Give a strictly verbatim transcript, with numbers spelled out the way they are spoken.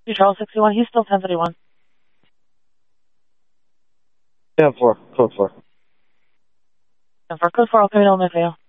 Two Charles sixty-one, he's still ten thirty-one. ten four, code four. ten four, code four, I'll come in on my fail.